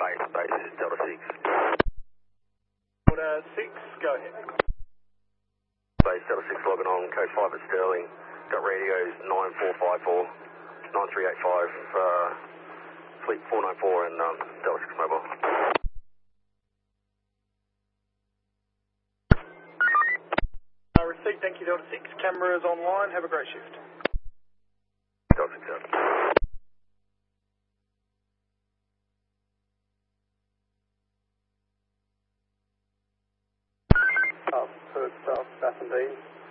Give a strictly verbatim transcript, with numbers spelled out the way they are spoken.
Base, base, this is Delta six. Delta six, go ahead. Base, Delta six logging on, code five at Sterling. Got radios nine four five four, nine three eight five, uh, Fleet four nine four and um, Delta six mobile. Uh, receipt, thank you, Delta six. Cameras online, have a great shift. Delta six out. Uh, first, uh, Bath and Dean.